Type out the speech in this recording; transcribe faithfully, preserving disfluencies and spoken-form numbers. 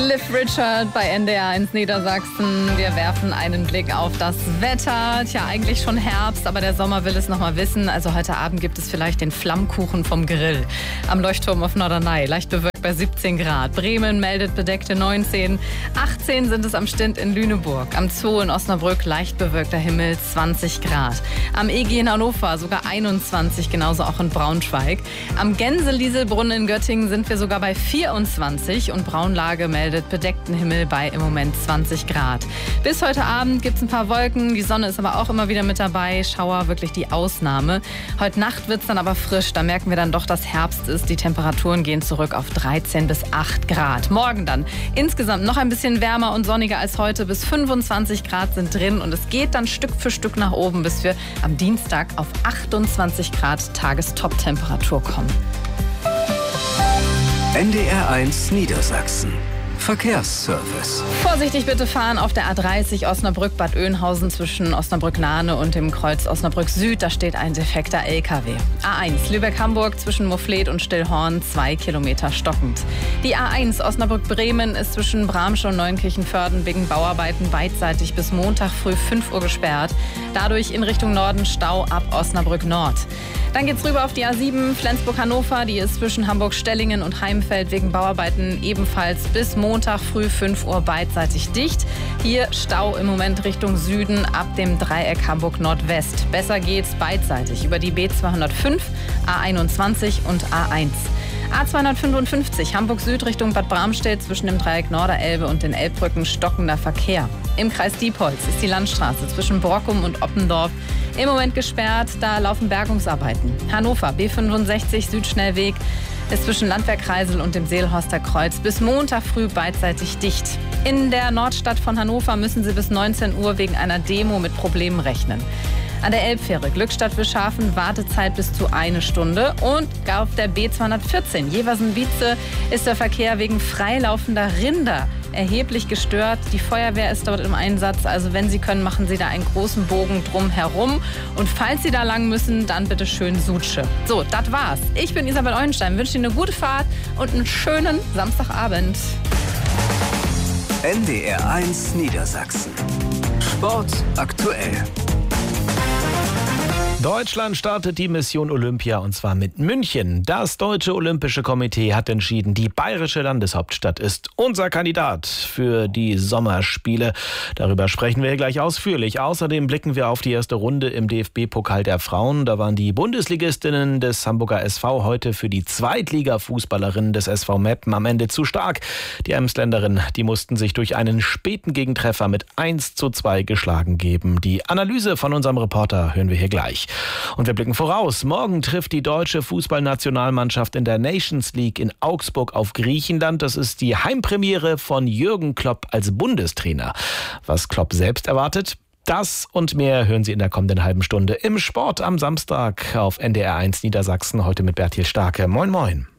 Cliff Richard bei N D R eins Niedersachsen. Wir werfen einen Blick auf das Wetter. Tja, eigentlich schon Herbst, aber der Sommer will es noch mal wissen. Also heute Abend gibt es vielleicht den Flammkuchen vom Grill. Am Leuchtturm auf Norderney, leicht bewölkt bei siebzehn Grad. Bremen meldet bedeckte neunzehn. achtzehn sind es am Stint in Lüneburg. Am Zoo in Osnabrück leicht bewölkter Himmel, zwanzig Grad. Am E G in Hannover sogar einundzwanzig, genauso auch in Braunschweig. Am Gänselieselbrunnen in Göttingen sind wir sogar bei vierundzwanzig und Braunlage meldet bedeckten Himmel bei im Moment zwanzig Grad. Bis heute Abend gibt es ein paar Wolken, die Sonne ist aber auch immer wieder mit dabei. Schauer wirklich die Ausnahme. Heute Nacht wird es dann aber frisch, da merken wir dann doch, dass Herbst ist. Die Temperaturen gehen zurück auf dreizehn bis acht Grad. Morgen dann insgesamt noch ein bisschen wärmer und sonniger als heute. Bis fünfundzwanzig Grad sind drin und es geht dann Stück für Stück nach oben, bis wir am Dienstag auf achtundzwanzig Grad Tagestop-Temperatur kommen. N D R eins Niedersachsen. Verkehrsservice. Vorsichtig bitte fahren auf der A dreißig Osnabrück-Bad Oeynhausen zwischen Osnabrück-Nahne und dem Kreuz Osnabrück-Süd. Da steht ein defekter L K W. A eins Lübeck-Hamburg zwischen Mofflet und Stillhorn, zwei Kilometer stockend. Die A eins Osnabrück-Bremen ist zwischen Bramsche und Neunkirchen-Vörden wegen Bauarbeiten beidseitig bis Montag früh fünf Uhr gesperrt. Dadurch in Richtung Norden Stau ab Osnabrück-Nord. Dann geht's rüber auf die A sieben Flensburg-Hannover. Die ist zwischen Hamburg-Stellingen und Heimfeld wegen Bauarbeiten ebenfalls bis Montag früh fünf Uhr beidseitig dicht. Hier Stau im Moment Richtung Süden ab dem Dreieck Hamburg-Nordwest. Besser geht's beidseitig über die B zweihundertfünf, A einundzwanzig und A eins. A zweihundertfünfundfünfzig Hamburg Süd Richtung Bad Bramstedt zwischen dem Dreieck Norderelbe und den Elbbrücken stockender Verkehr. Im Kreis Diepholz ist die Landstraße zwischen Brockum und Oppendorf im Moment gesperrt. Da laufen Bergungsarbeiten. Hannover B fünfundsechzig Südschnellweg ist zwischen Landwehrkreisel und dem Seelhorster Kreuz bis Montag früh beidseitig dicht. In der Nordstadt von Hannover müssen Sie bis neunzehn Uhr wegen einer Demo mit Problemen rechnen. An der Elbfähre Glückstadt-Wischhafen Wartezeit bis zu eine Stunde. Und auf der B zweihundertvierzehn Jeversen-Wietze ist der Verkehr wegen freilaufender Rinder erheblich gestört. Die Feuerwehr ist dort im Einsatz. Also wenn Sie können, machen Sie da einen großen Bogen drum herum. Und falls Sie da lang müssen, dann bitte schön Sutsche. So, das war's. Ich bin Isabel Eulenstein. Wünsche Ihnen eine gute Fahrt und einen schönen Samstagabend. N D R eins Niedersachsen. Sport aktuell. Deutschland startet die Mission Olympia und zwar mit München. Das Deutsche Olympische Komitee hat entschieden, die bayerische Landeshauptstadt ist unser Kandidat für die Sommerspiele. Darüber sprechen wir hier gleich ausführlich. Außerdem blicken wir auf die erste Runde im D F B-Pokal der Frauen. Da waren die Bundesligistinnen des Hamburger S V heute für die Zweitliga-Fußballerinnen des S V Meppen am Ende zu stark. Die Emsländerinnen, die mussten sich durch einen späten Gegentreffer mit eins zu zwei geschlagen geben. Die Analyse von unserem Reporter hören wir hier gleich. Und wir blicken voraus. Morgen trifft die deutsche Fußballnationalmannschaft in der Nations League in Augsburg auf Griechenland. Das ist die Heimpremiere von Jürgen Klopp als Bundestrainer. Was Klopp selbst erwartet, das und mehr hören Sie in der kommenden halben Stunde im Sport am Samstag auf N D R eins Niedersachsen. Heute mit Bertil Starke. Moin, moin.